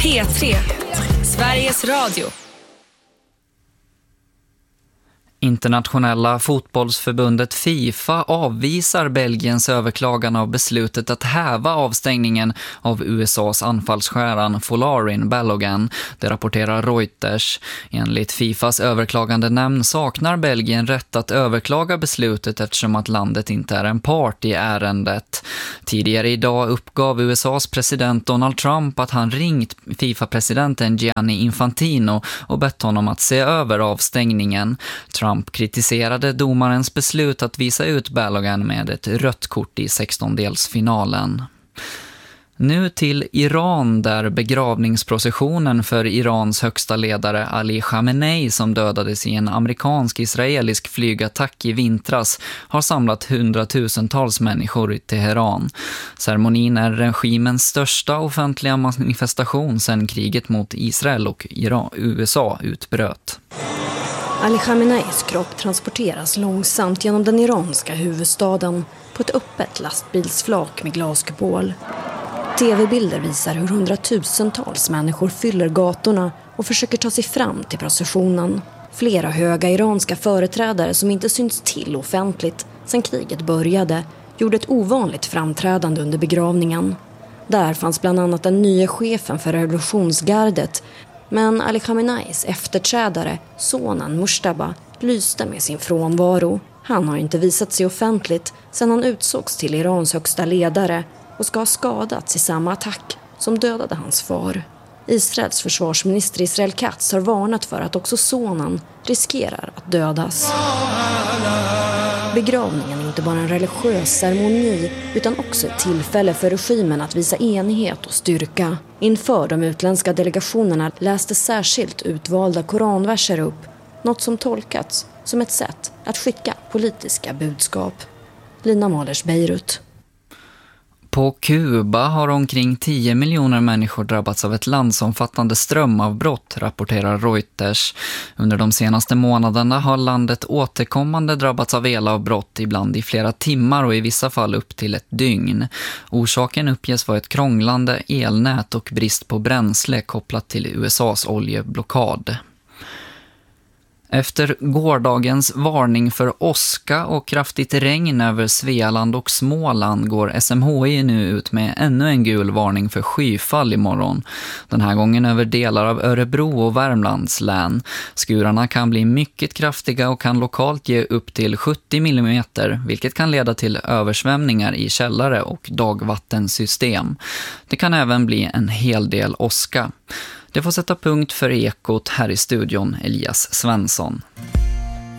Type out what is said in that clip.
P3, Sveriges Radio. Internationella fotbollsförbundet FIFA avvisar Belgiens överklagan av beslutet att häva avstängningen av USAs anfallsstjärnan Folarin Balogun. Det rapporterar Reuters. Enligt FIFAs överklagande nämnd saknar Belgien rätt att överklaga beslutet eftersom att landet inte är en part i ärendet. Tidigare idag uppgav USAs president Donald Trump att han ringt FIFA-presidenten Gianni Infantino och bett honom att se över avstängningen. Trump kritiserade domarens beslut att visa ut Balogun med ett rött kort i 16-delsfinalen. Nu till Iran, där begravningsprocessionen för Irans högsta ledare Ali Khamenei, som dödades i en amerikansk-israelisk flygattack i vintras, har samlat hundratusentals människor i Teheran. Ceremonin är regimens största offentliga manifestation sedan kriget mot Israel och USA utbröt. Ali Khameneis kropp transporteras långsamt genom den iranska huvudstaden på ett öppet lastbilsflak med glaskupol. TV-bilder visar hur hundratusentals människor fyller gatorna och försöker ta sig fram till processionen. Flera höga iranska företrädare som inte syns till offentligt sedan kriget började gjorde ett ovanligt framträdande under begravningen. Där fanns bland annat den nya chefen för revolutionsgardet, men Ali Khameneis efterträdare, sonen Mujtaba, lyste med sin frånvaro. Han har inte visat sig offentligt sedan han utsågs till Irans högsta ledare och ska ha skadats i samma attack som dödade hans far. Israels försvarsminister Israel Katz har varnat för att också sonen riskerar att dödas. Begravningen är inte bara en religiös ceremoni utan också ett tillfälle för regimen att visa enighet och styrka. Inför de utländska delegationerna läste särskilt utvalda koranverser upp, något som tolkats som ett sätt att skicka politiska budskap. Lina Malers, Beirut. På Kuba har omkring 10 miljoner människor drabbats av ett landsomfattande strömavbrott, rapporterar Reuters. Under de senaste månaderna har landet återkommande drabbats av elavbrott, ibland i flera timmar och i vissa fall upp till ett dygn. Orsaken uppges vara ett krånglande elnät och brist på bränsle kopplat till USAs oljeblockad. Efter gårdagens varning för åska och kraftigt regn över Svealand och Småland går SMHI nu ut med ännu en gul varning för skyfall imorgon. Den här gången över delar av Örebro och Värmlands län. Skurarna kan bli mycket kraftiga och kan lokalt ge upp till 70 mm, vilket kan leda till översvämningar i källare och dagvattensystem. Det kan även bli en hel del åska. Det får sätta punkt för Ekot här i studion, Elias Svensson.